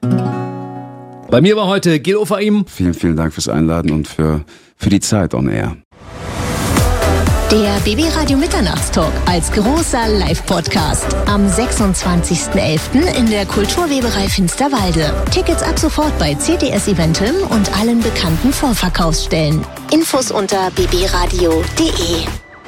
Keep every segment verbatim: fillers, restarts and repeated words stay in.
Bei mir war heute Gil Ofaim. Vielen, vielen Dank fürs Einladen und für, für die Zeit on Air. Der B B Radio Mitternachtstalk als großer Live-Podcast am sechsundzwanzigsten elften in der Kulturweberei Finsterwalde. Tickets ab sofort bei C T S Eventim und allen bekannten Vorverkaufsstellen. Infos unter b b radio punkt d e.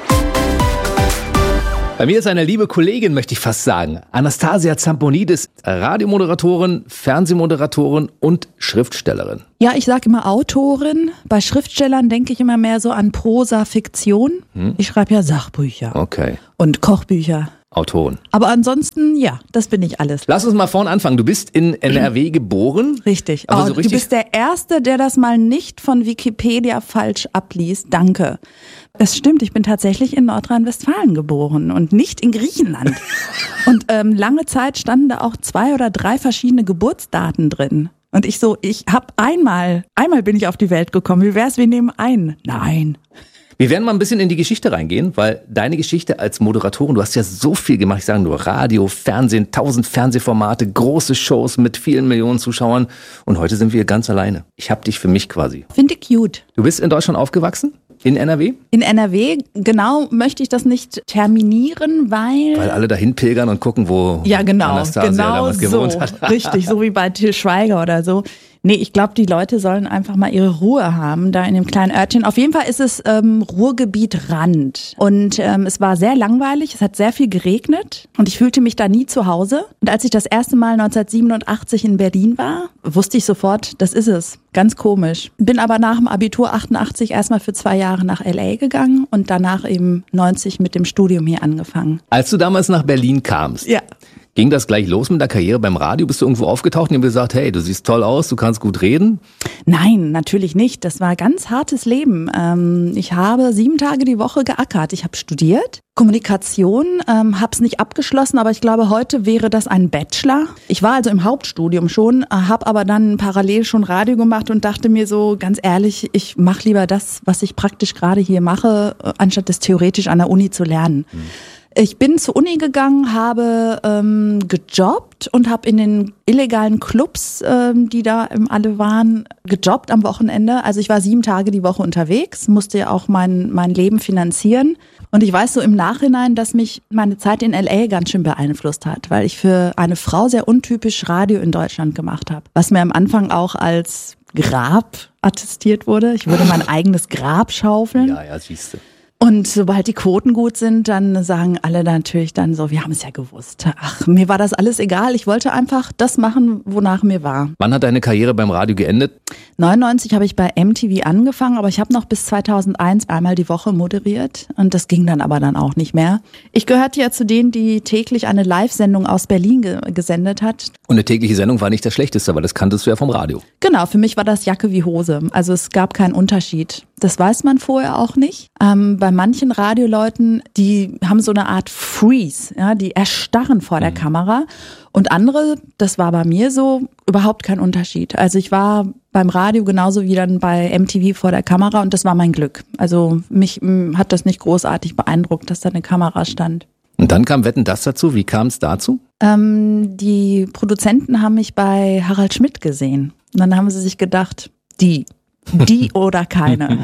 Bei mir ist eine liebe Kollegin, möchte ich fast sagen. Anastasia Zamponidis, Radiomoderatorin, Fernsehmoderatorin und Schriftstellerin. Ja, ich sage immer Autorin. Bei Schriftstellern denke ich immer mehr so an Prosa, Fiktion. Hm. Ich schreibe ja Sachbücher. Okay. Und Kochbücher. Autoren. Aber ansonsten, ja, das bin ich alles. Lass uns mal vorne anfangen. Du bist in N R W geboren. Richtig. Aber oh, so richtig. Du bist der Erste, der das mal nicht von Wikipedia falsch abliest. Danke. Es stimmt, ich bin tatsächlich in Nordrhein-Westfalen geboren und nicht in Griechenland. Und ähm, lange Zeit standen da auch zwei oder drei verschiedene Geburtsdaten drin. Und ich so, ich hab einmal, einmal bin ich auf die Welt gekommen. Wie wär's, wir nehmen einen? Nein. Wir werden mal ein bisschen in die Geschichte reingehen, weil deine Geschichte als Moderatorin, du hast ja so viel gemacht, ich sage nur Radio, Fernsehen, tausend Fernsehformate, große Shows mit vielen Millionen Zuschauern und heute sind wir ganz alleine. Ich hab dich für mich quasi. Finde ich cute. Du bist in Deutschland aufgewachsen? In N R W? In N R W, genau, möchte ich das nicht terminieren, weil... Weil alle dahin pilgern und gucken, wo ja, genau, Anastasia genau damals gewohnt so. hat. Richtig, so wie bei Til Schweiger oder so. Nee, ich glaube, die Leute sollen einfach mal ihre Ruhe haben, da in dem kleinen Örtchen. Auf jeden Fall ist es ähm, Ruhrgebiet Rand. Und ähm, es war sehr langweilig, es hat sehr viel geregnet und ich fühlte mich da nie zu Hause. Und als ich das erste Mal neunzehnhundertsiebenundachtzig in Berlin war, wusste ich sofort, das ist es. Ganz komisch. Bin aber nach dem Abitur achtundachtzig erstmal für zwei Jahre nach L A gegangen und danach eben neunzig mit dem Studium hier angefangen. Als du damals nach Berlin kamst, ja. Ging das gleich los mit der Karriere beim Radio? Bist du irgendwo aufgetaucht und haben gesagt, hey, du siehst toll aus, du kannst gut reden? Nein, natürlich nicht. Das war ein ganz hartes Leben. Ich habe sieben Tage die Woche geackert. Ich habe studiert, Kommunikation, habe es nicht abgeschlossen, aber ich glaube, heute wäre das ein Bachelor. Ich war also im Hauptstudium schon, habe aber dann parallel schon Radio gemacht und dachte mir so, ganz ehrlich, ich mache lieber das, was ich praktisch gerade hier mache, anstatt das theoretisch an der Uni zu lernen. Hm. Ich bin zur Uni gegangen, habe ähm, gejobbt und habe in den illegalen Clubs, ähm, die da ähm, alle waren, gejobbt am Wochenende. Also ich war sieben Tage die Woche unterwegs, musste ja auch mein, mein Leben finanzieren. Und ich weiß so im Nachhinein, dass mich meine Zeit in L A ganz schön beeinflusst hat, weil ich für eine Frau sehr untypisch Radio in Deutschland gemacht habe. Was mir am Anfang auch als Grab attestiert wurde. Ich würde mein eigenes Grab schaufeln. Ja, ja, siehst du. Und sobald die Quoten gut sind, dann sagen alle natürlich dann so, wir haben es ja gewusst. Ach, mir war das alles egal. Ich wollte einfach das machen, wonach mir war. Wann hat deine Karriere beim Radio geendet? neunundneunzig habe ich bei M T V angefangen, aber ich habe noch bis zweitausendeins einmal die Woche moderiert und das ging dann aber dann auch nicht mehr. Ich gehörte ja zu denen, die täglich eine Live-Sendung aus Berlin ge- gesendet hat. Und eine tägliche Sendung war nicht das Schlechteste, weil das kanntest du ja vom Radio. Genau, für mich war das Jacke wie Hose. Also es gab keinen Unterschied. Das weiß man vorher auch nicht. Ähm, bei manchen Radioleuten, die haben so eine Art Freeze, ja, die erstarren vor der mhm. Kamera. Und andere, das war bei mir so, überhaupt kein Unterschied. Also ich war beim Radio genauso wie dann bei M T V vor der Kamera und das war mein Glück. Also mich m, hat das nicht großartig beeindruckt, dass da eine Kamera stand. Und dann kam Wetten, das dazu. Wie kam es dazu? Ähm, die Produzenten haben mich bei Harald Schmidt gesehen. Und dann haben sie sich gedacht, die, die oder keine.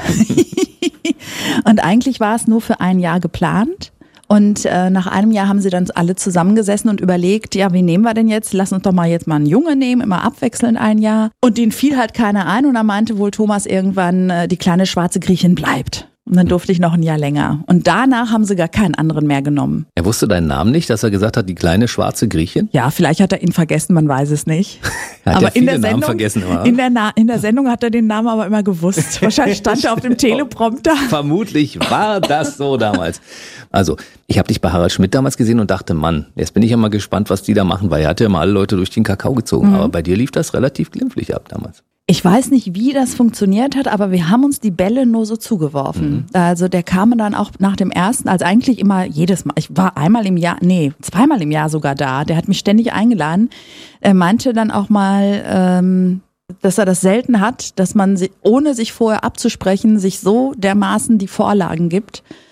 Und eigentlich war es nur für ein Jahr geplant. Und äh, nach einem Jahr haben sie dann alle zusammengesessen und überlegt, ja, wen nehmen wir denn jetzt? Lass uns doch mal jetzt mal einen Junge nehmen, immer abwechselnd ein Jahr. Und denen fiel halt keiner ein und dann meinte wohl Thomas irgendwann, äh, die kleine schwarze Griechin bleibt. Und dann durfte ich noch ein Jahr länger. Und danach haben sie gar keinen anderen mehr genommen. Er wusste deinen Namen nicht, dass er gesagt hat, die kleine schwarze Griechin? Ja, vielleicht hat er ihn vergessen, man weiß es nicht. Er hat aber ja viele in der Namen Sendung, vergessen immer. In der, Na- in der Sendung hat er den Namen aber immer gewusst. Wahrscheinlich stand er auf dem Teleprompter. Vermutlich war das so damals. Also, ich habe dich bei Harald Schmidt damals gesehen und dachte, Mann, jetzt bin ich ja mal gespannt, was die da machen, weil er hat ja immer alle Leute durch den Kakao gezogen. Mhm. Aber bei dir lief das relativ glimpflich ab damals. Ich weiß nicht, wie das funktioniert hat, aber wir haben uns die Bälle nur so zugeworfen. Mhm. Also der kam dann auch nach dem ersten, also eigentlich immer jedes Mal. Ich war einmal im Jahr, nee, zweimal im Jahr sogar da. Der hat mich ständig eingeladen. Er meinte dann auch mal, ähm, dass er das selten hat, dass man, ohne sich vorher abzusprechen, sich so dermaßen die Vorlagen gibt.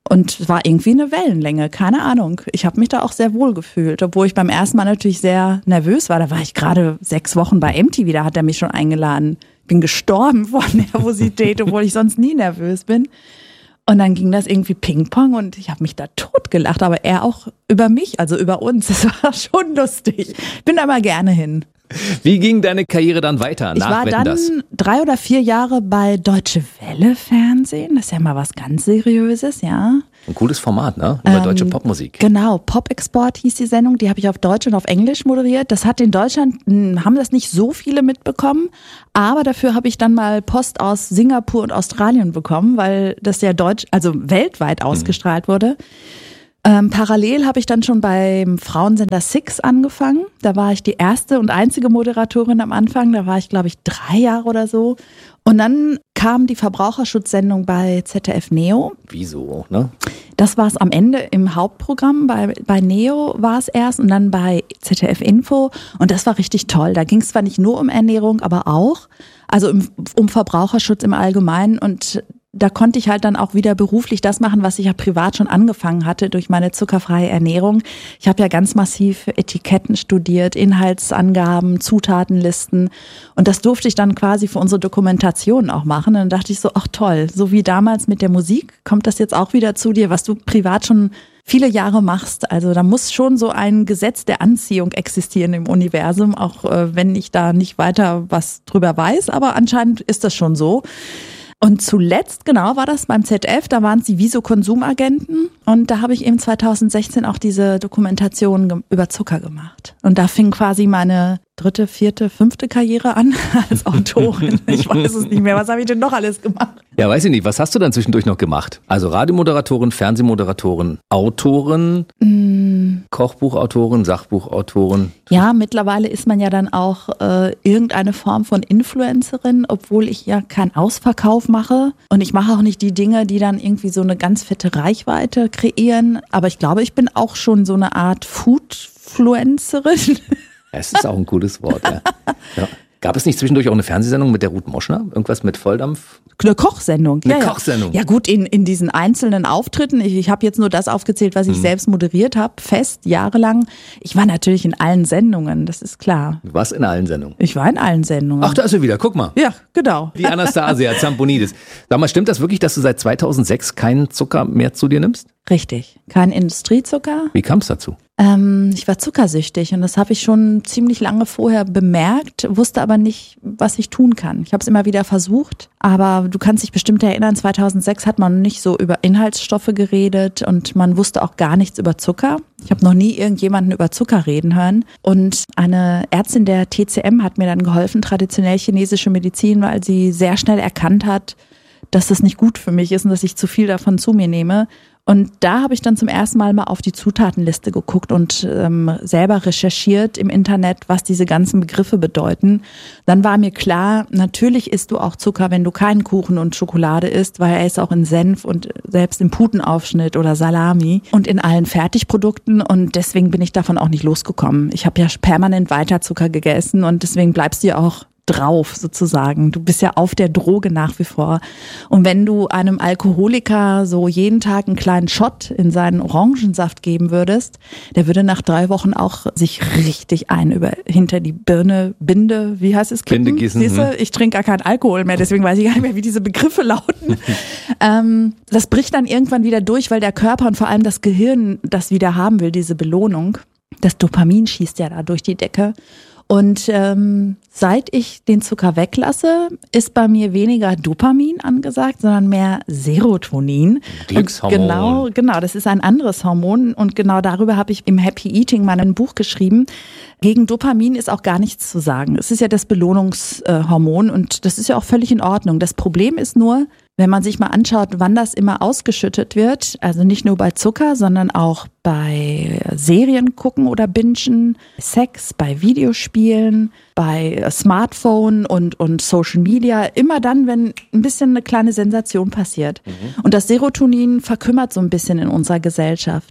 Und es war irgendwie eine Wellenlänge, keine Ahnung. Ich habe mich da auch sehr wohl gefühlt, obwohl ich beim ersten Mal natürlich sehr nervös war. Da war ich gerade sechs Wochen bei M T V, da hat er mich schon eingeladen. Ich bin gestorben vor Nervosität, obwohl ich sonst nie nervös bin. Und dann ging das irgendwie Ping-Pong und ich habe mich da totgelacht, aber er auch über mich, also über uns. Das war schon lustig. Ich bin da mal gerne hin. Wie ging deine Karriere dann weiter Ich nach war Wetten, dann das? drei oder vier Jahre bei Deutsche Welle Fernsehen. Das ist ja mal was ganz Seriöses, ja. Ein cooles Format, ne? Über Ähm, deutsche Popmusik. Genau, Pop-Export hieß die Sendung, die habe ich auf Deutsch und auf Englisch moderiert. Das hat in Deutschland, mh, haben das nicht so viele mitbekommen, aber dafür habe ich dann mal Post aus Singapur und Australien bekommen, weil das ja deutsch, also weltweit ausgestrahlt wurde. Ähm, parallel habe ich dann schon beim Frauensender Six angefangen. Da war ich die erste und einzige Moderatorin am Anfang. Da war ich, glaube ich, drei Jahre oder so. Und dann kam die Verbraucherschutzsendung bei Z D F Neo. Wieso, ne? Das war es am Ende im Hauptprogramm. Bei, bei Neo war es erst und dann bei Z D F Info. Und das war richtig toll. Da ging es zwar nicht nur um Ernährung, aber auch, also um, um Verbraucherschutz im Allgemeinen. Und da konnte ich halt dann auch wieder beruflich das machen, was ich ja privat schon angefangen hatte durch meine zuckerfreie Ernährung. Ich habe ja ganz massiv Etiketten studiert, Inhaltsangaben, Zutatenlisten und das durfte ich dann quasi für unsere Dokumentation auch machen. Und dann dachte ich so, ach toll, so wie damals mit der Musik, kommt das jetzt auch wieder zu dir, was du privat schon viele Jahre machst. Also da muss schon so ein Gesetz der Anziehung existieren im Universum, auch äh, wenn ich da nicht weiter was drüber weiß, aber anscheinend ist das schon so. Und zuletzt, genau, war das beim Z D F, da waren es die Viso-Konsumagenten und da habe ich eben zweitausendsechzehn auch diese Dokumentation ge- über Zucker gemacht. Und da fing quasi meine dritte, vierte, fünfte Karriere an als Autorin. Ich weiß es nicht mehr, was habe ich denn noch alles gemacht? Ja, weiß ich nicht. Was hast du dann zwischendurch noch gemacht? Also Radiomoderatorin, Fernsehmoderatorin, Autorin, mm. Kochbuchautorin, Sachbuchautorin. Ja, mittlerweile ist man ja dann auch äh, irgendeine Form von Influencerin, obwohl ich ja keinen Ausverkauf mache. Und ich mache auch nicht die Dinge, die dann irgendwie so eine ganz fette Reichweite kreieren. Aber ich glaube, ich bin auch schon so eine Art Foodfluencerin. Das ist auch ein cooles Wort, ja. Ja. Gab es nicht zwischendurch auch eine Fernsehsendung mit der Ruth Moschner? Irgendwas mit Volldampf? Eine Kochsendung. Eine ja, ja. Kochsendung. Ja gut, in, in diesen einzelnen Auftritten, ich, ich habe jetzt nur das aufgezählt, was ich mhm. selbst moderiert habe, fest, jahrelang. Ich war natürlich in allen Sendungen, das ist klar. Du warst in allen Sendungen? Ich war in allen Sendungen. Ach, da ist sie wieder, guck mal. Ja, genau. Die Anastasia Zamponidis. Sag mal, stimmt das wirklich, dass du seit zweitausendsechs keinen Zucker mehr zu dir nimmst? Richtig, kein Industriezucker. Wie kam es dazu? Ähm, ich war zuckersüchtig und das habe ich schon ziemlich lange vorher bemerkt, wusste aber nicht, was ich tun kann. Ich habe es immer wieder versucht, aber du kannst dich bestimmt erinnern, zweitausendsechs hat man nicht so über Inhaltsstoffe geredet und man wusste auch gar nichts über Zucker. Ich habe noch nie irgendjemanden über Zucker reden hören und eine Ärztin der T C M hat mir dann geholfen, traditionell chinesische Medizin, weil sie sehr schnell erkannt hat, dass das nicht gut für mich ist und dass ich zu viel davon zu mir nehme. Und da habe ich dann zum ersten Mal mal auf die Zutatenliste geguckt und ähm, selber recherchiert im Internet, was diese ganzen Begriffe bedeuten. Dann war mir klar, natürlich isst du auch Zucker, wenn du keinen Kuchen und Schokolade isst, weil er ist auch in Senf und selbst im Putenaufschnitt oder Salami und in allen Fertigprodukten. Und deswegen bin ich davon auch nicht losgekommen. Ich habe ja permanent weiter Zucker gegessen und deswegen bleibst du ja auch drauf sozusagen. Du bist ja auf der Droge nach wie vor. Und wenn du einem Alkoholiker so jeden Tag einen kleinen Shot in seinen Orangensaft geben würdest, der würde nach drei Wochen auch sich richtig ein über hinter die Birne, Binde, wie heißt es? Kippen? Binde gießen. Siehst du, ich trinke gar keinen Alkohol mehr, deswegen weiß ich gar nicht mehr, wie diese Begriffe lauten. ähm, das bricht dann irgendwann wieder durch, weil der Körper und vor allem das Gehirn das wieder haben will, diese Belohnung. Das Dopamin schießt ja da durch die Decke. Und ähm, seit ich den Zucker weglasse, ist bei mir weniger Dopamin angesagt, sondern mehr Serotonin. Glückshormon. Und genau, genau, das ist ein anderes Hormon und genau darüber habe ich im Happy Eating mal ein Buch geschrieben. Gegen Dopamin ist auch gar nichts zu sagen. Es ist ja das Belohnungshormon und das ist ja auch völlig in Ordnung. Das Problem ist nur, wenn man sich mal anschaut, wann das immer ausgeschüttet wird, also nicht nur bei Zucker, sondern auch bei Serien gucken oder bingen, Sex, bei Videospielen, bei Smartphone und, und Social Media, immer dann, wenn ein bisschen eine kleine Sensation passiert. Mhm. Und das Serotonin verkümmert so ein bisschen in unserer Gesellschaft.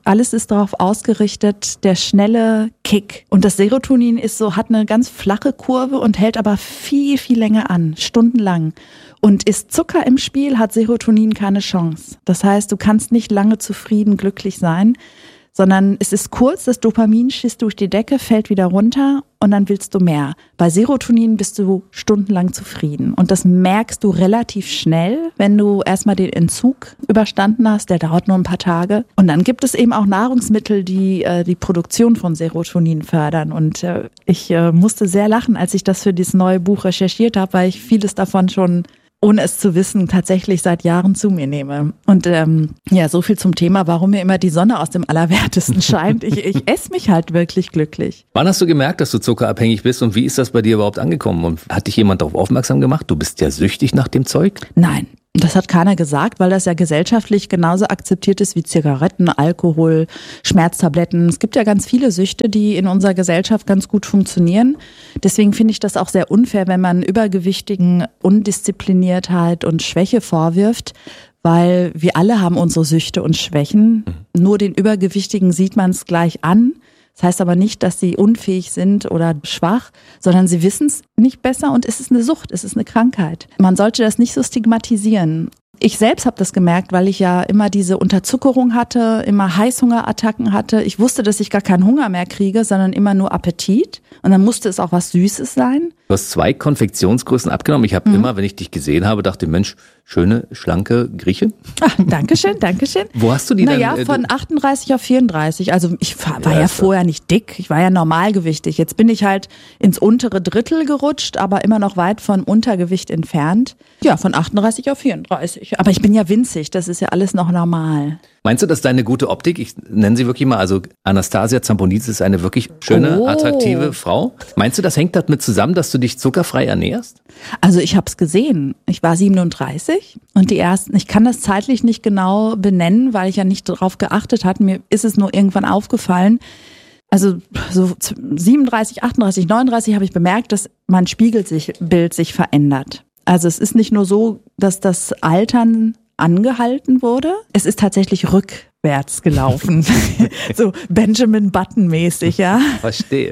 Alles ist darauf ausgerichtet, der schnelle Kick. Und das Serotonin ist so, hat eine ganz flache Kurve und hält aber viel, viel länger an, stundenlang. Und ist Zucker im Spiel, hat Serotonin keine Chance. Das heißt, du kannst nicht lange zufrieden, glücklich sein, sondern es ist kurz, das Dopamin schießt durch die Decke, fällt wieder runter und dann willst du mehr. Bei Serotonin bist du stundenlang zufrieden und das merkst du relativ schnell, wenn du erstmal den Entzug überstanden hast, der dauert nur ein paar Tage. Und dann gibt es eben auch Nahrungsmittel, die äh, die Produktion von Serotonin fördern und äh, ich äh, musste sehr lachen, als ich das für dieses neue Buch recherchiert habe, weil ich vieles davon schon, ohne es zu wissen, tatsächlich seit Jahren zu mir nehme. Und ähm, ja, so viel zum Thema, warum mir immer die Sonne aus dem Allerwertesten scheint. Ich, ich esse mich halt wirklich glücklich. Wann hast du gemerkt, dass du zuckerabhängig bist und wie ist das bei dir überhaupt angekommen? Und hat dich jemand darauf aufmerksam gemacht? Du bist ja süchtig nach dem Zeug? Nein. Das hat keiner gesagt, weil das ja gesellschaftlich genauso akzeptiert ist wie Zigaretten, Alkohol, Schmerztabletten. Es gibt ja ganz viele Süchte, die in unserer Gesellschaft ganz gut funktionieren. Deswegen finde ich das auch sehr unfair, wenn man Übergewichtigen Undiszipliniertheit und Schwäche vorwirft, weil wir alle haben unsere Süchte und Schwächen. Mhm. Nur den Übergewichtigen sieht man es gleich an. Das heißt aber nicht, dass sie unfähig sind oder schwach, sondern sie wissen es nicht besser und es ist eine Sucht, es ist eine Krankheit. Man sollte das nicht so stigmatisieren. Ich selbst habe das gemerkt, weil ich ja immer diese Unterzuckerung hatte, immer Heißhungerattacken hatte. Ich wusste, dass ich gar keinen Hunger mehr kriege, sondern immer nur Appetit. Und dann musste es auch was Süßes sein. Du hast zwei Konfektionsgrößen abgenommen. Ich habe mhm. immer, wenn ich dich gesehen habe, dachte, Mensch, schöne, schlanke Grieche. Ach, Dankeschön, Dankeschön. Wo hast du die naja, dann? Naja, von achtunddreißig auf vierunddreißig. Also ich war ja, ja vorher nicht dick, ich war ja normalgewichtig. Jetzt bin ich halt ins untere Drittel gerutscht, aber immer noch weit von Untergewicht entfernt. Ja, von achtunddreißig auf vierunddreißig. Aber ich bin ja winzig, das ist ja alles noch normal. Meinst du, dass deine gute Optik, ich nenne sie wirklich mal, also Anastasia Zamponidis ist eine wirklich schöne, oh. attraktive Frau. Meinst du, das hängt damit zusammen, dass du dich zuckerfrei ernährst? Also ich habe es gesehen. Ich war siebenunddreißig und die ersten, ich kann das zeitlich nicht genau benennen, weil ich ja nicht darauf geachtet hatte. Mir ist es nur irgendwann aufgefallen. Also so siebenunddreißig, achtunddreißig, neununddreißig habe ich bemerkt, dass mein Spiegelbild sich verändert. Also es ist nicht nur so, dass das Altern angehalten wurde. Es ist tatsächlich rückwärts gelaufen. So Benjamin Button-mäßig, ja. Verstehe.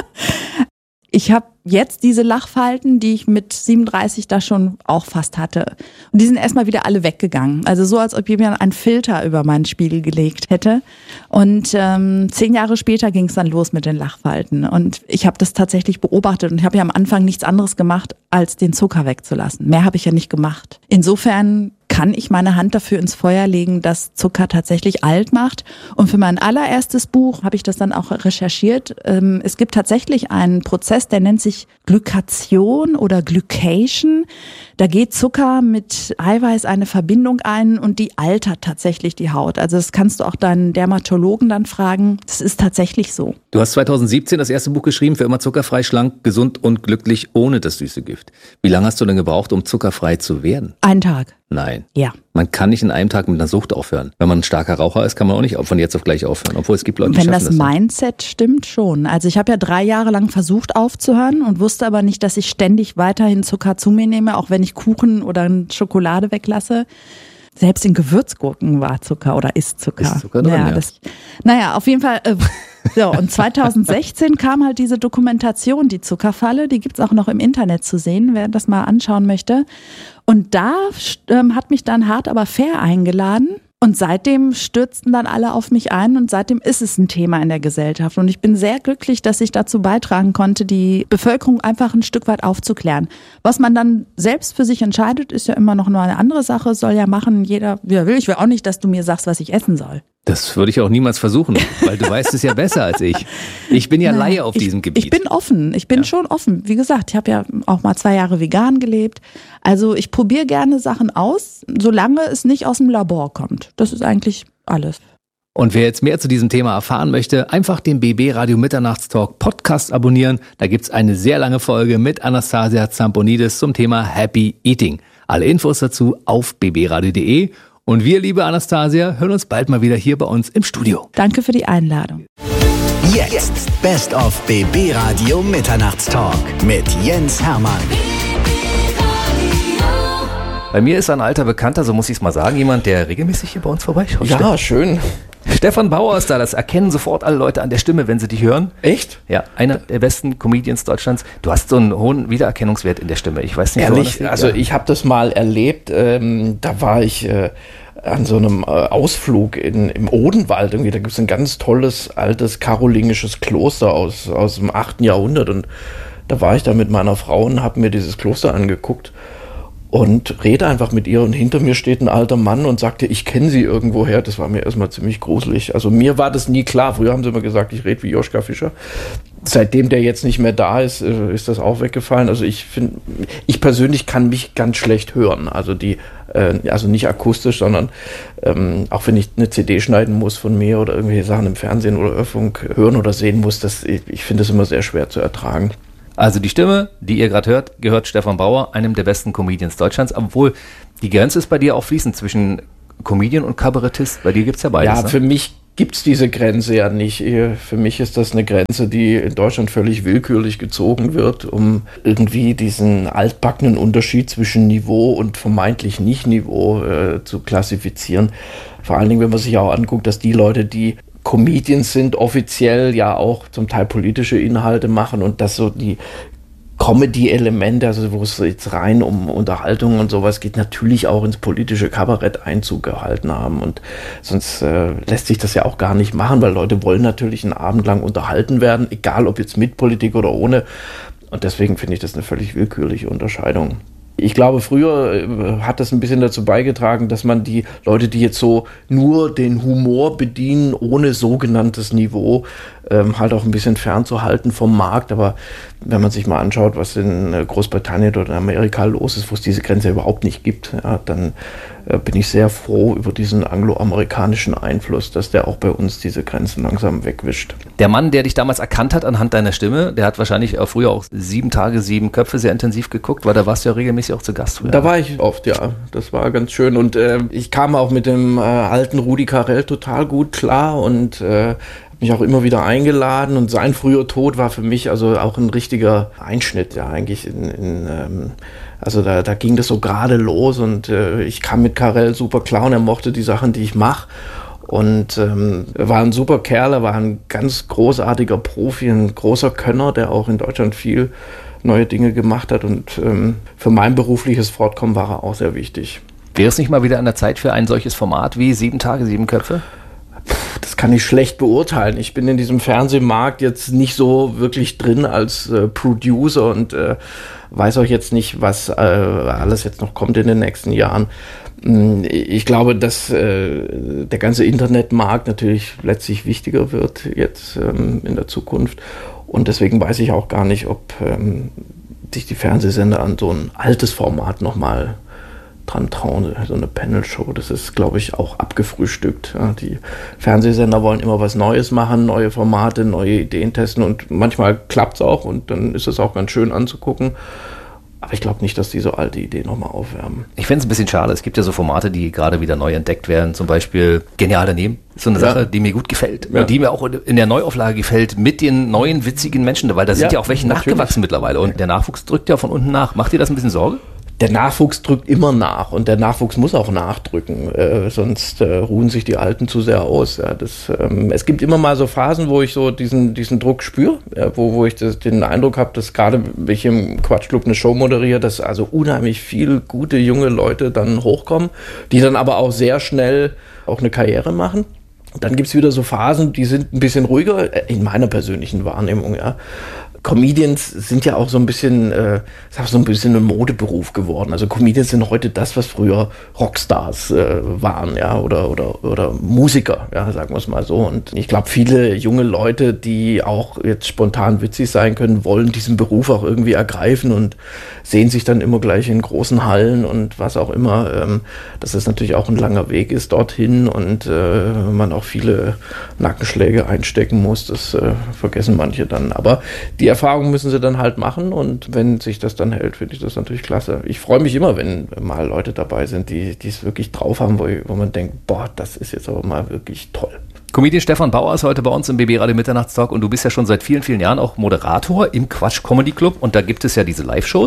Ich habe jetzt diese Lachfalten, die ich mit siebenunddreißig da schon auch fast hatte. Und die sind erstmal wieder alle weggegangen. Also so, als ob jemand einen Filter über meinen Spiegel gelegt hätte. Und ähm, zehn Jahre später ging es dann los mit den Lachfalten. Und ich habe das tatsächlich beobachtet und ich habe ja am Anfang nichts anderes gemacht, als den Zucker wegzulassen. Mehr habe ich ja nicht gemacht. Insofern kann ich meine Hand dafür ins Feuer legen, dass Zucker tatsächlich alt macht. Und für mein allererstes Buch habe ich das dann auch recherchiert. Es gibt tatsächlich einen Prozess, der nennt sich Glykation oder Glycation. Da geht Zucker mit Eiweiß eine Verbindung ein und die altert tatsächlich die Haut. Also das kannst du auch deinen Dermatologen dann fragen. Das ist tatsächlich so. Du hast zweitausendsiebzehn das erste Buch geschrieben, für immer zuckerfrei, schlank, gesund und glücklich ohne das süße Gift. Wie lange hast du denn gebraucht, um zuckerfrei zu werden? Einen Tag. Nein. Ja. Man kann nicht in einem Tag mit einer Sucht aufhören. Wenn man ein starker Raucher ist, kann man auch nicht von jetzt auf gleich aufhören. Obwohl es gibt Leute, die Wenn schaffen das das Mindset stimmt, schon. Also ich habe ja drei Jahre lang versucht aufzuhören und wusste aber nicht, dass ich ständig weiterhin Zucker zu mir nehme, auch wenn ich Kuchen oder Schokolade weglasse. Selbst in Gewürzgurken war Zucker oder ist Zucker. Ist Zucker drin, ja, ja. Das, naja, auf jeden Fall. Äh, so, und zweitausendsechzehn kam halt diese Dokumentation, die Zuckerfalle, die gibt's auch noch im Internet zu sehen, wer das mal anschauen möchte. Und da ähm, hat mich dann Hart aber fair eingeladen. Und seitdem stürzten dann alle auf mich ein und seitdem ist es ein Thema in der Gesellschaft. Und ich bin sehr glücklich, dass ich dazu beitragen konnte, die Bevölkerung einfach ein Stück weit aufzuklären. Was man dann selbst für sich entscheidet, ist ja immer noch nur eine andere Sache, soll ja machen jeder, wie er will. Ich will auch nicht, dass du mir sagst, was ich essen soll. Das würde ich auch niemals versuchen, weil du weißt es ja besser als ich. Ich bin ja Laie auf ich, diesem Gebiet. Ich bin offen, ich bin ja. schon offen. Wie gesagt, ich habe ja auch mal zwei Jahre vegan gelebt. Also ich probiere gerne Sachen aus, solange es nicht aus dem Labor kommt. Das ist eigentlich alles. Und wer jetzt mehr zu diesem Thema erfahren möchte, einfach den B B Radio Mitternachtstalk Podcast abonnieren. Da gibt's eine sehr lange Folge mit Anastasia Zamponidis zum Thema Happy Eating. Alle Infos dazu auf b b radio punkt de. Und wir, liebe Anastasia, hören uns bald mal wieder hier bei uns im Studio. Danke für die Einladung. Jetzt Best of B B Radio Mitternachtstalk mit Jens Hermann. Bei mir ist ein alter Bekannter, so muss ich es mal sagen, jemand, der regelmäßig hier bei uns vorbeischaut. Ja, schön. Stefan Bauer ist da, das erkennen sofort alle Leute an der Stimme, wenn sie dich hören. Echt? Ja, einer der besten Comedians Deutschlands. Du hast so einen hohen Wiedererkennungswert in der Stimme. Ich weiß nicht, Ehrlich, liegt, also ja. ich habe das mal erlebt, ähm, da war ich äh, an so einem äh, Ausflug in, im Odenwald. Irgendwie. Da gibt es ein ganz tolles, altes karolingisches Kloster aus, aus dem achten Jahrhundert und da war ich da mit meiner Frau und habe mir dieses Kloster angeguckt und rede einfach mit ihr und hinter mir steht ein alter Mann und sagte, ich kenne sie irgendwoher. Das war mir erstmal ziemlich gruselig. Also mir war das nie klar. Früher haben sie immer gesagt, ich rede wie Joschka Fischer. Seitdem der jetzt nicht mehr da ist, ist das auch weggefallen. Also ich finde, ich persönlich kann mich ganz schlecht hören. Also die, äh, also nicht akustisch, sondern ähm, auch wenn ich eine C D schneiden muss von mir oder irgendwelche Sachen im Fernsehen oder Hörfunk hören oder sehen muss, das, ich, ich finde das immer sehr schwer zu ertragen. Also die Stimme, die ihr gerade hört, gehört Stefan Bauer, einem der besten Comedians Deutschlands, obwohl die Grenze ist bei dir auch fließend zwischen Comedian und Kabarettist. Bei dir gibt es ja beides. Ja, ne? Für mich gibt es diese Grenze ja nicht. Für mich ist das eine Grenze, die in Deutschland völlig willkürlich gezogen wird, um irgendwie diesen altbackenen Unterschied zwischen Niveau und vermeintlich Nicht-Niveau äh, zu klassifizieren. Vor allen Dingen, wenn man sich auch anguckt, dass die Leute, die Comedians sind, offiziell ja auch zum Teil politische Inhalte machen und dass so die Comedy-Elemente, also wo es jetzt rein um Unterhaltung und sowas geht, natürlich auch ins politische Kabarett Einzug gehalten haben und sonst äh, lässt sich das ja auch gar nicht machen, weil Leute wollen natürlich einen Abend lang unterhalten werden, egal ob jetzt mit Politik oder ohne und deswegen finde ich das eine völlig willkürliche Unterscheidung. Ich glaube, früher hat das ein bisschen dazu beigetragen, dass man die Leute, die jetzt so nur den Humor bedienen, ohne sogenanntes Niveau, ähm, halt auch ein bisschen fernzuhalten vom Markt. Aber wenn man sich mal anschaut, was in Großbritannien oder in Amerika los ist, wo es diese Grenze überhaupt nicht gibt, ja, dann äh, bin ich sehr froh über diesen angloamerikanischen Einfluss, dass der auch bei uns diese Grenzen langsam wegwischt. Der Mann, der dich damals erkannt hat anhand deiner Stimme, der hat wahrscheinlich äh, früher auch sieben Tage, sieben Köpfe sehr intensiv geguckt, weil da warst du ja regelmäßig auch zu Gast früher. Da war ich oft, ja. Das war ganz schön. Und äh, ich kam auch mit dem äh, alten Rudi Carrell total gut klar und äh, mich auch immer wieder eingeladen. Und sein früher Tod war für mich also auch ein richtiger Einschnitt, ja, eigentlich in, in ähm, also da, da ging das so gerade los und äh, ich kam mit Carrell super klar und er mochte die Sachen, die ich mache. Und ähm, er war ein super Kerl, er war ein ganz großartiger Profi, ein großer Könner, der auch in Deutschland viel neue Dinge gemacht hat. Und ähm, für mein berufliches Fortkommen war er auch sehr wichtig. Wäre es nicht mal wieder an der Zeit für ein solches Format wie Sieben Tage, Sieben Köpfe? Das kann ich schlecht beurteilen. Ich bin in diesem Fernsehmarkt jetzt nicht so wirklich drin als äh, Producer und äh, weiß auch jetzt nicht, was äh, alles jetzt noch kommt in den nächsten Jahren. Ich glaube, dass äh, der ganze Internetmarkt natürlich letztlich wichtiger wird jetzt ähm, in der Zukunft. Und deswegen weiß ich auch gar nicht, ob ähm, sich die Fernsehsender an so ein altes Format nochmal dran trauen, so eine Panel-Show. Das ist, glaube ich, auch abgefrühstückt. Ja, die Fernsehsender wollen immer was Neues machen, neue Formate, neue Ideen testen und manchmal klappt es auch und dann ist es auch ganz schön anzugucken. Aber ich glaube nicht, dass die so alte Ideen nochmal aufwärmen. Ich fände es ein bisschen schade. Es gibt ja so Formate, die gerade wieder neu entdeckt werden. Zum Beispiel Genial daneben. So eine Sache, ja. die mir gut gefällt. Ja. Die mir auch in der Neuauflage gefällt mit den neuen witzigen Menschen. Weil da sind ja, ja auch welche natürlich nachgewachsen mittlerweile. Und der Nachwuchs drückt ja von unten nach. Macht dir das ein bisschen Sorge? Der Nachwuchs drückt immer nach und der Nachwuchs muss auch nachdrücken, äh, sonst äh, ruhen sich die Alten zu sehr aus. Ja, das, ähm, es gibt immer mal so Phasen, wo ich so diesen, diesen Druck spüre, ja, wo, wo ich das, den Eindruck habe, dass gerade, wenn ich im Quatschclub eine Show moderiere, dass also unheimlich viele gute junge Leute dann hochkommen, die dann aber auch sehr schnell auch eine Karriere machen. Dann gibt es wieder so Phasen, die sind ein bisschen ruhiger, in meiner persönlichen Wahrnehmung, ja. Comedians sind ja auch so ein bisschen, äh, ist auch so ein bisschen ein Modeberuf geworden. Also Comedians sind heute das, was früher Rockstars äh, waren, ja, oder, oder, oder Musiker, ja, sagen wir es mal so. Und ich glaube, viele junge Leute, die auch jetzt spontan witzig sein können, wollen diesen Beruf auch irgendwie ergreifen und sehen sich dann immer gleich in großen Hallen und was auch immer. Ähm, dass es natürlich auch ein langer Weg ist dorthin und äh, man auch viele Nackenschläge einstecken muss, das äh, vergessen manche dann. Aber die Erfahrung müssen sie dann halt machen und wenn sich das dann hält, finde ich das natürlich klasse. Ich freue mich immer, wenn mal Leute dabei sind, die es wirklich drauf haben, wo, wo man denkt, boah, das ist jetzt aber mal wirklich toll. Comedian Stefan Bauer ist heute bei uns im B B Radio Mitternachtstalk und du bist ja schon seit vielen, vielen Jahren auch Moderator im Quatsch Comedy Club und da gibt es ja diese Live-Shows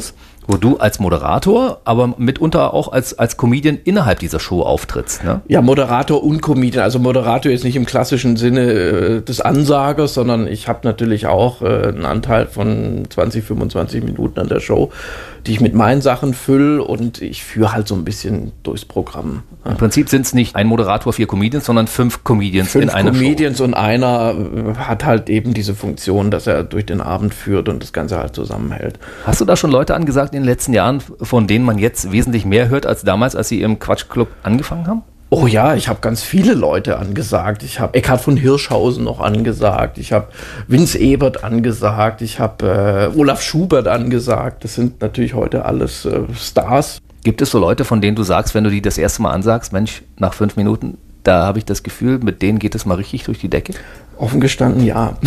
Wo du als Moderator, aber mitunter auch als, als Comedian innerhalb dieser Show auftrittst, ne? Ja, Moderator und Comedian. Also Moderator ist nicht im klassischen Sinne äh, des Ansagers, sondern ich habe natürlich auch äh, einen Anteil von zwanzig, fünfundzwanzig Minuten an der Show, die ich mit meinen Sachen fülle und ich führe halt so ein bisschen durchs Programm. Im Prinzip sind es nicht ein Moderator, vier Comedians, sondern fünf Comedians fünf in einer Show. Fünf Comedians und einer hat halt eben diese Funktion, dass er durch den Abend führt und das Ganze halt zusammenhält. Hast du da schon Leute angesagt in den letzten Jahren, von denen man jetzt wesentlich mehr hört als damals, als sie im Quatschclub angefangen haben? Oh ja, ich habe ganz viele Leute angesagt. Ich habe Eckhard von Hirschhausen noch angesagt. Ich habe Vince Ebert angesagt. Ich habe äh, Olaf Schubert angesagt. Das sind natürlich heute alles äh, Stars. Gibt es so Leute, von denen du sagst, wenn du die das erste Mal ansagst, Mensch, nach fünf Minuten, da habe ich das Gefühl, mit denen geht es mal richtig durch die Decke? Offen gestanden, ja.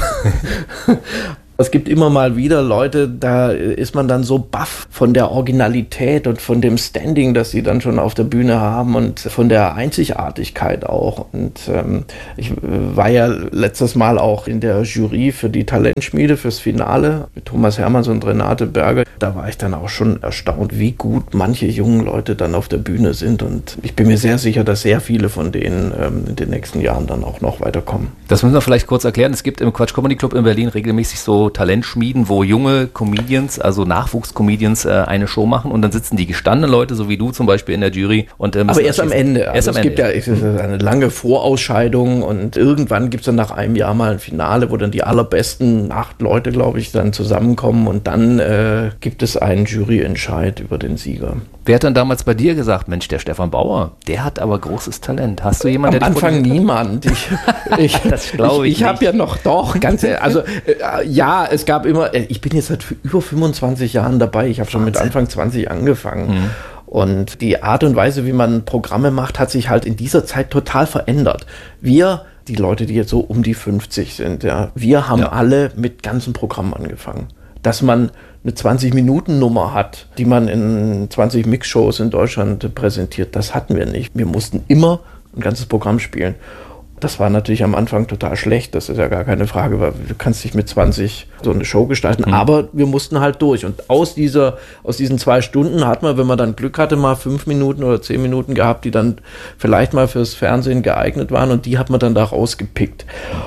Es gibt immer mal wieder Leute, da ist man dann so baff von der Originalität und von dem Standing, das sie dann schon auf der Bühne haben und von der Einzigartigkeit auch. Und ähm, ich war ja letztes Mal auch in der Jury für die Talentschmiede, fürs Finale mit Thomas Hermanns und Renate Berger. Da war ich dann auch schon erstaunt, wie gut manche jungen Leute dann auf der Bühne sind. Und ich bin mir sehr sicher, dass sehr viele von denen ähm, in den nächsten Jahren dann auch noch weiterkommen. Das müssen wir vielleicht kurz erklären. Es gibt im Quatsch Comedy Club in Berlin regelmäßig so Talentschmieden, wo junge Comedians, also Nachwuchscomedians, äh, eine Show machen und dann sitzen die gestandenen Leute, so wie du zum Beispiel in der Jury. Und, äh, aber erst am Ende. Erst also am es Ende. gibt ja es ist eine lange Vorausscheidung und irgendwann gibt es dann nach einem Jahr mal ein Finale, wo dann die allerbesten acht Leute, glaube ich, dann zusammenkommen und dann äh, gibt es einen Juryentscheid über den Sieger. Wer hat dann damals bei dir gesagt, Mensch, der Stefan Bauer, der hat aber großes Talent. Hast du jemanden, Am der dich Anfang niemand. Ich, ich, Das glaube ich ich, ich habe nicht. ja noch doch, ganz ehrlich, also äh, ja, es gab immer, äh, ich bin jetzt seit über fünfundzwanzig Jahren dabei, ich habe schon mit Anfang zwanzig angefangen. Mhm. Und die Art und Weise, wie man Programme macht, hat sich halt in dieser Zeit total verändert. Wir, die Leute, die jetzt so um die fünfzig sind, ja, wir haben Ja. alle mit ganzen Programmen angefangen. Dass man eine zwanzig-Minuten-Nummer hat, die man in zwanzig Mixshows in Deutschland präsentiert, das hatten wir nicht. Wir mussten immer ein ganzes Programm spielen. Das war natürlich am Anfang total schlecht, das ist ja gar keine Frage, weil du kannst nicht mit zwanzig so eine Show gestalten, mhm. aber wir mussten halt durch. Und aus dieser, aus diesen zwei Stunden hat man, wenn man dann Glück hatte, mal fünf Minuten oder zehn Minuten gehabt, die dann vielleicht mal fürs Fernsehen geeignet waren und die hat man dann da rausgepickt.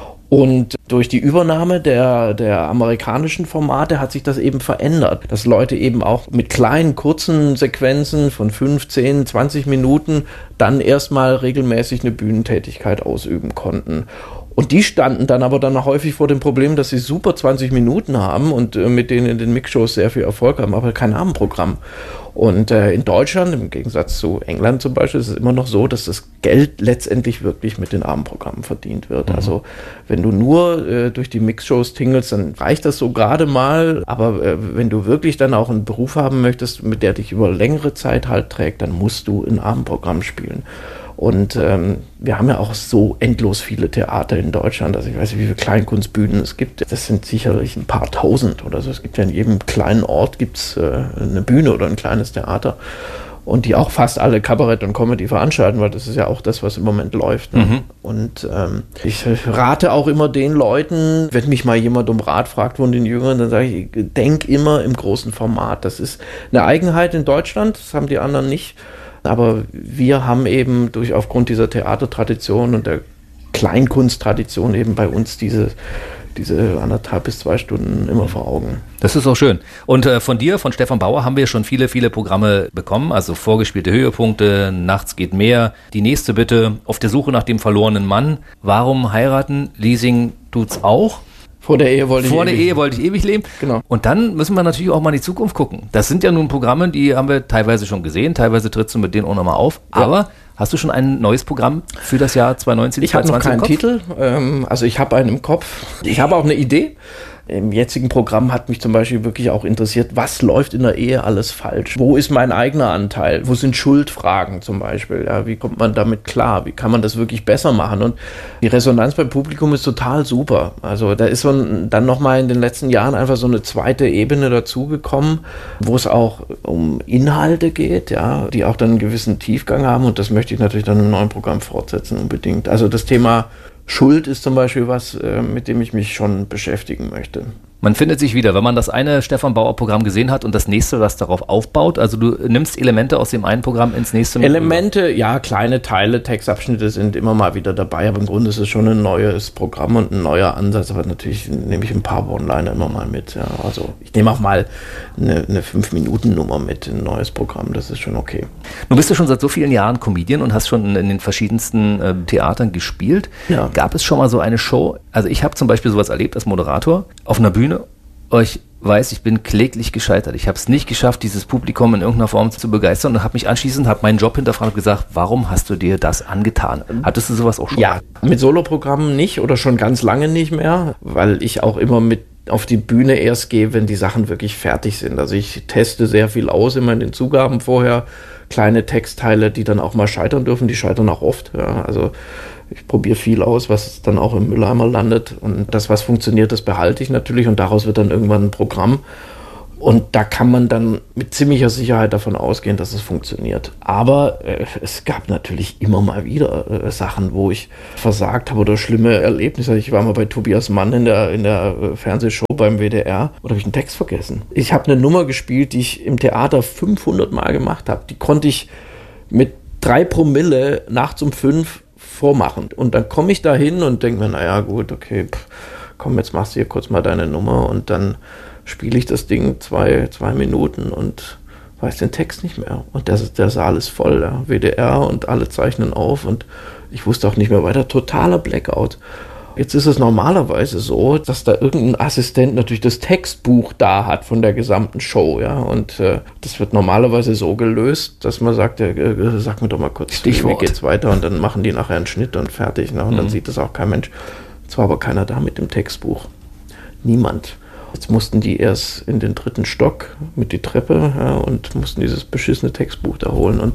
Und durch die Übernahme der, der amerikanischen Formate hat sich das eben verändert, dass Leute eben auch mit kleinen, kurzen Sequenzen von fünf, zehn, zwanzig Minuten dann erstmal regelmäßig eine Bühnentätigkeit ausüben konnten. Und die standen dann aber dann häufig vor dem Problem, dass sie super zwanzig Minuten haben und äh, mit denen in den Mixshows sehr viel Erfolg haben, aber kein Abendprogramm. Und äh, in Deutschland, im Gegensatz zu England zum Beispiel, ist es immer noch so, dass das Geld letztendlich wirklich mit den Abendprogrammen verdient wird. Mhm. Also wenn du nur äh, durch die Mixshows tingelst, dann reicht das so gerade mal. Aber äh, wenn du wirklich dann auch einen Beruf haben möchtest, mit der dich über längere Zeit halt trägt, dann musst du ein Abendprogramm spielen. Und ähm, wir haben ja auch so endlos viele Theater in Deutschland. Also ich weiß nicht, wie viele Kleinkunstbühnen es gibt. Das sind sicherlich ein paar tausend oder so. Es gibt ja in jedem kleinen Ort gibt's äh, eine Bühne oder ein kleines Theater. Und die auch fast alle Kabarett und Comedy veranstalten, weil das ist ja auch das, was im Moment läuft. Ne? Mhm. Und ähm, ich rate auch immer den Leuten, wenn mich mal jemand um Rat fragt von den Jüngeren, dann sage ich, denk immer im großen Format. Das ist eine Eigenheit in Deutschland, das haben die anderen nicht. Aber wir haben eben durch aufgrund dieser Theatertradition und der Kleinkunsttradition eben bei uns diese, diese anderthalb bis zwei Stunden immer vor Augen. Das ist auch schön. Und äh, von dir, von Stefan Bauer, haben wir schon viele, viele Programme bekommen. Also vorgespielte Höhepunkte, Nachts geht mehr, Die nächste Bitte, Auf der Suche nach dem verlorenen Mann, Warum heiraten, Leasing tut's auch. Vor der Ehe wollte ich Vor der ewig. Ehe wollte ich ewig leben. Genau. Und dann müssen wir natürlich auch mal in die Zukunft gucken. Das sind ja nun Programme, die haben wir teilweise schon gesehen, teilweise trittst du mit denen auch nochmal auf. Ja. Aber hast du schon ein neues Programm für das Jahr zwanzig neunzehn, Ich habe noch keinen im Kopf? Titel, ähm, also ich habe einen im Kopf. Ich habe auch eine Idee. Im jetzigen Programm hat mich zum Beispiel wirklich auch interessiert, was läuft in der Ehe alles falsch? Wo ist mein eigener Anteil? Wo sind Schuldfragen zum Beispiel? Ja, wie kommt man damit klar? Wie kann man das wirklich besser machen? Und die Resonanz beim Publikum ist total super. Also da ist so ein, dann nochmal in den letzten Jahren einfach so eine zweite Ebene dazugekommen, wo es auch um Inhalte geht, ja, die auch dann einen gewissen Tiefgang haben. Und das möchte ich natürlich dann im neuen Programm fortsetzen unbedingt. Also das Thema Schuld ist zum Beispiel was, mit dem ich mich schon beschäftigen möchte. Man findet sich wieder, wenn man das eine Stefan Bauer-Programm gesehen hat und das nächste, das darauf aufbaut. Also du nimmst Elemente aus dem einen Programm ins nächste. Elemente, ja, kleine Teile, Textabschnitte sind immer mal wieder dabei, aber im Grunde ist es schon ein neues Programm und ein neuer Ansatz. Aber natürlich nehme ich ein paar One-Liner immer mal mit. Ja. Also ich nehme auch mal eine, eine fünf-Minuten-Nummer mit in ein neues Programm, das ist schon okay. Nun bist du schon seit so vielen Jahren Comedian und hast schon in den verschiedensten äh, Theatern gespielt. Ja. Gab es schon mal so eine Show? Also ich habe zum Beispiel sowas erlebt als Moderator auf einer Bühne. Ich weiß, ich bin kläglich gescheitert. Ich habe es nicht geschafft, dieses Publikum in irgendeiner Form zu begeistern und habe mich anschließend, habe meinen Job hinterfragt und gesagt, warum hast du dir das angetan? Hattest du sowas auch schon? Ja, mit Soloprogrammen nicht oder schon ganz lange nicht mehr, weil ich auch immer mit auf die Bühne erst gehe, wenn die Sachen wirklich fertig sind. Also ich teste sehr viel aus, immer in den Zugaben vorher, kleine Textteile, die dann auch mal scheitern dürfen, die scheitern auch oft. Ja, also ich probiere viel aus, was dann auch im Mülleimer landet. Und das, was funktioniert, das behalte ich natürlich. Und daraus wird dann irgendwann ein Programm. Und da kann man dann mit ziemlicher Sicherheit davon ausgehen, dass es funktioniert. Aber äh, es gab natürlich immer mal wieder äh, Sachen, wo ich versagt habe oder schlimme Erlebnisse. Ich war mal bei Tobias Mann in der, in der äh, Fernsehshow beim W D R und habe ich einen Text vergessen. Ich habe eine Nummer gespielt, die ich im Theater fünfhundert Mal gemacht habe. Die konnte ich mit drei Promille nachts um fünf vormachen. Und dann komme ich da hin und denke mir, naja gut, okay, pff, komm, jetzt machst du hier kurz mal deine Nummer und dann spiele ich das Ding zwei, zwei Minuten und weiß den Text nicht mehr. Und der, der Saal ist voll, ja. W D R und alle zeichnen auf und ich wusste auch nicht mehr weiter. Totaler Blackout. Jetzt ist es normalerweise so, dass da irgendein Assistent natürlich das Textbuch da hat von der gesamten Show, ja. Und äh, das wird normalerweise so gelöst, dass man sagt, äh, äh, sag mir doch mal kurz, Stichwort. Wie geht's weiter? Und dann machen die nachher einen Schnitt und fertig, ne? Und mhm. dann sieht das auch kein Mensch. Es war aber keiner da mit dem Textbuch. Niemand. Jetzt mussten die erst in den dritten Stock mit die Treppe, ja, und mussten dieses beschissene Textbuch da holen. Und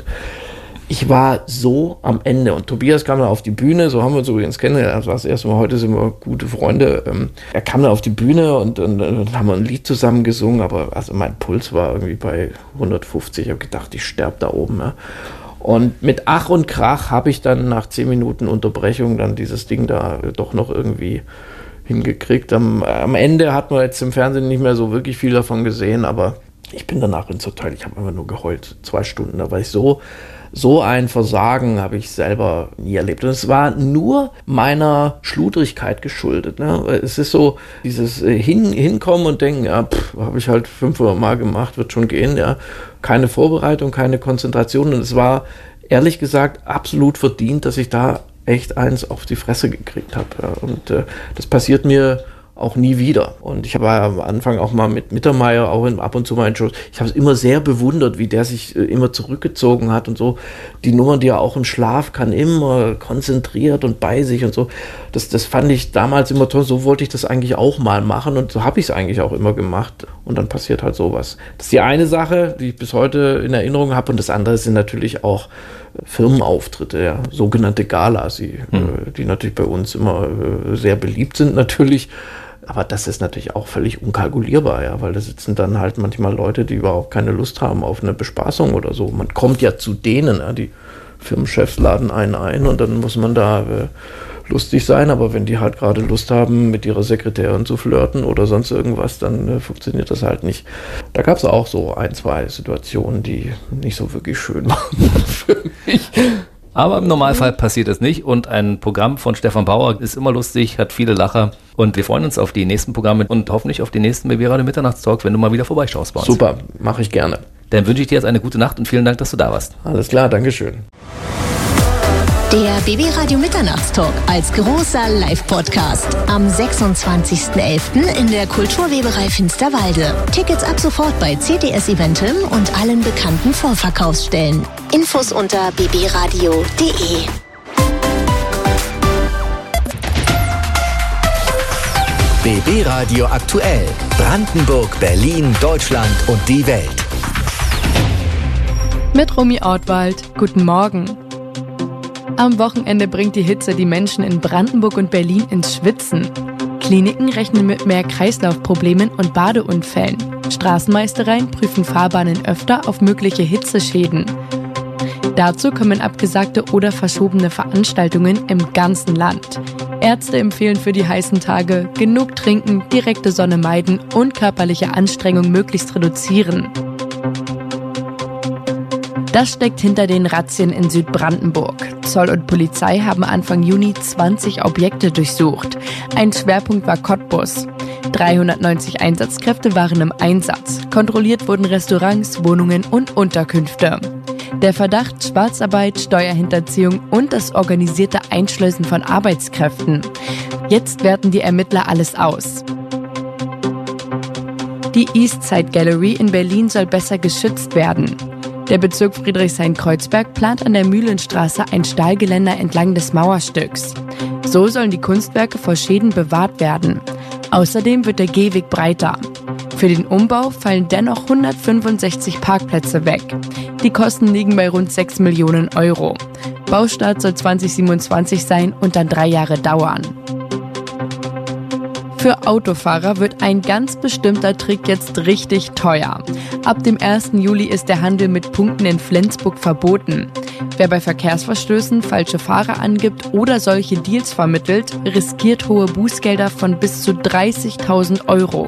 ich war so am Ende. Und Tobias kam da auf die Bühne, so haben wir uns übrigens kennengelernt. Das war das erste Mal, heute sind wir gute Freunde. Er kam da auf die Bühne und dann, dann haben wir ein Lied zusammen gesungen. Aber also mein Puls war irgendwie bei hundertfünfzig. Ich habe gedacht, ich sterbe da oben. Ja. Und mit Ach und Krach habe ich dann nach zehn Minuten Unterbrechung dann dieses Ding da doch noch irgendwie hingekriegt. Am, am Ende hat man jetzt im Fernsehen nicht mehr so wirklich viel davon gesehen, aber ich bin danach ins Hotel. Ich habe einfach nur geheult, zwei Stunden. Da war ich so, so ein Versagen habe ich selber nie erlebt. Und es war nur meiner Schludrigkeit geschuldet. Ne? Es ist so dieses Hin, Hinkommen und Denken, ja, habe ich halt fünfhundert Mal gemacht, wird schon gehen. Ja. Keine Vorbereitung, keine Konzentration. Und es war ehrlich gesagt absolut verdient, dass ich da echt eins auf die Fresse gekriegt habe. Ja. Und äh, das passiert mir auch nie wieder. Und ich habe am Anfang auch mal mit Mittermeier auch in, ab und zu mal in Shows, ich habe es immer sehr bewundert, wie der sich äh, immer zurückgezogen hat und so. Die Nummern, die er auch im Schlaf kann, immer konzentriert und bei sich und so. Das, das fand ich damals immer toll. So wollte ich das eigentlich auch mal machen und so habe ich es eigentlich auch immer gemacht. Und dann passiert halt sowas. Das ist die eine Sache, die ich bis heute in Erinnerung habe. Und das andere sind natürlich auch Firmenauftritte, ja, sogenannte Galas, die, mhm. äh, die natürlich bei uns immer äh, sehr beliebt sind natürlich. Aber das ist natürlich auch völlig unkalkulierbar, ja, weil da sitzen dann halt manchmal Leute, die überhaupt keine Lust haben auf eine Bespaßung oder so. Man kommt ja zu denen, ja, die Firmenchefs laden einen ein und dann muss man da äh, lustig sein, aber wenn die halt gerade Lust haben, mit ihrer Sekretärin zu flirten oder sonst irgendwas, dann äh, funktioniert das halt nicht. Da gab es auch so ein, zwei Situationen, die nicht so wirklich schön waren für mich. Aber im Normalfall passiert das nicht und ein Programm von Stefan Bauer ist immer lustig, hat viele Lacher und wir freuen uns auf die nächsten Programme und hoffentlich auf die nächsten B B Radio Mitternachtstalk, wenn du mal wieder vorbeischaust bei uns. Super, mache ich gerne. Dann wünsche ich dir jetzt eine gute Nacht und vielen Dank, dass du da warst. Alles klar, Dankeschön. Der B B Radio Mitternachtstalk als großer Live-Podcast am sechsundzwanzigsten elften in der Kulturweberei Finsterwalde. Tickets ab sofort bei C D S Eventim und allen bekannten Vorverkaufsstellen. Infos unter b b radio punkt d e. B B Radio aktuell. Brandenburg, Berlin, Deutschland und die Welt. Mit Romy Ortwald. Guten Morgen. Am Wochenende bringt die Hitze die Menschen in Brandenburg und Berlin ins Schwitzen. Kliniken rechnen mit mehr Kreislaufproblemen und Badeunfällen. Straßenmeistereien prüfen Fahrbahnen öfter auf mögliche Hitzeschäden. Dazu kommen abgesagte oder verschobene Veranstaltungen im ganzen Land. Ärzte empfehlen für die heißen Tage genug trinken, direkte Sonne meiden und körperliche Anstrengung möglichst reduzieren. Das steckt hinter den Razzien in Südbrandenburg. Zoll und Polizei haben Anfang Juni zwanzig Objekte durchsucht. Ein Schwerpunkt war Cottbus. dreihundertneunzig Einsatzkräfte waren im Einsatz. Kontrolliert wurden Restaurants, Wohnungen und Unterkünfte. Der Verdacht Schwarzarbeit, Steuerhinterziehung und das organisierte Einschleusen von Arbeitskräften. Jetzt werten die Ermittler alles aus. Die Eastside Gallery in Berlin soll besser geschützt werden. Der Bezirk Friedrichshain-Kreuzberg plant an der Mühlenstraße ein Stahlgeländer entlang des Mauerstücks. So sollen die Kunstwerke vor Schäden bewahrt werden. Außerdem wird der Gehweg breiter. Für den Umbau fallen dennoch hundertfünfundsechzig Parkplätze weg. Die Kosten liegen bei rund sechs Millionen Euro. Baustart soll zwanzig siebenundzwanzig sein und dann drei Jahre dauern. Für Autofahrer wird ein ganz bestimmter Trick jetzt richtig teuer. Ab dem ersten Juli ist der Handel mit Punkten in Flensburg verboten. Wer bei Verkehrsverstößen falsche Fahrer angibt oder solche Deals vermittelt, riskiert hohe Bußgelder von bis zu dreißigtausend Euro.